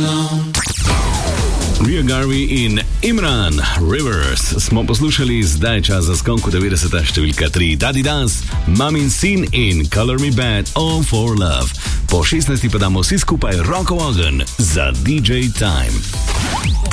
Ria Garvey in Imran Rivers smo poslušali, zdaj čas za skonku 90. številka 3. Daddy Dance, Mamin Sin in Color Me Bad, All for Love. Po 16. pa damo vsi skupaj roko v ogenj za DJ Time.